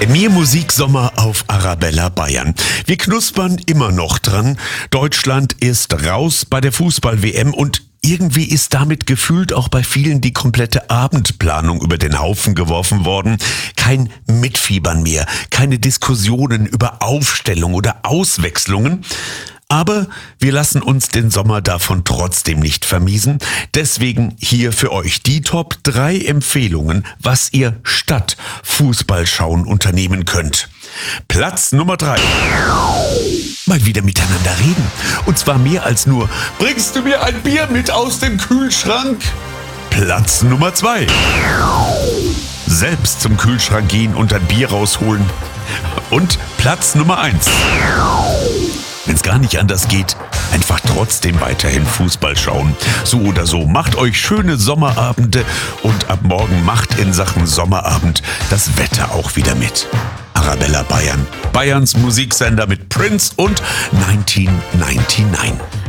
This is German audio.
Mir Musiksommer auf Arabella Bayern. Wir knuspern immer noch dran. Deutschland ist raus bei der Fußball-WM und irgendwie ist damit gefühlt auch bei vielen die komplette Abendplanung über den Haufen geworfen worden. Kein Mitfiebern mehr, keine Diskussionen über Aufstellung oder Auswechslungen. Aber wir lassen uns den Sommer davon trotzdem nicht vermiesen. Deswegen hier für euch die Top 3 Empfehlungen, was ihr statt Fußballschauen unternehmen könnt. Platz Nummer 3. Mal wieder miteinander reden. Und zwar mehr als nur: Bringst du mir ein Bier mit aus dem Kühlschrank? Platz Nummer 2. Selbst zum Kühlschrank gehen und ein Bier rausholen. Und Platz Nummer 1. Wenn es gar nicht anders geht, einfach trotzdem weiterhin Fußball schauen. So oder so, macht euch schöne Sommerabende und ab morgen macht in Sachen Sommerabend das Wetter auch wieder mit. Arabella Bayern, Bayerns Musiksender mit Prince und 1999.